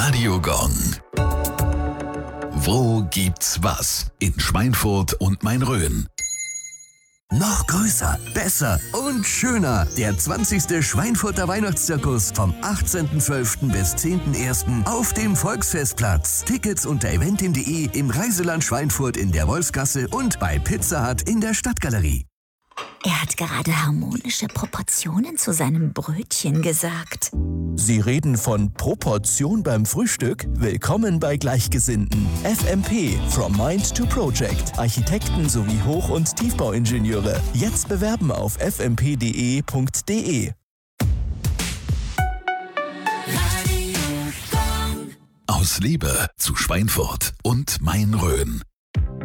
Radio Gong. Wo gibt's was? In Schweinfurt und Main-Rhön. Noch größer, besser und schöner. Der 20. Schweinfurter Weihnachtszirkus vom 18.12. bis 10.01. auf dem Volksfestplatz. Tickets unter eventim.de, im Reiseland Schweinfurt in der Wolfsgasse und bei Pizza Hut in der Stadtgalerie. Er hat gerade harmonische Proportionen zu seinem Brötchen gesagt. Sie reden von Proportion beim Frühstück? Willkommen bei Gleichgesinnten. FMP, From Mind to Project. Architekten sowie Hoch- und Tiefbauingenieure. Jetzt bewerben auf fmp.de.de. Aus Liebe zu Schweinfurt und Main-Rhön.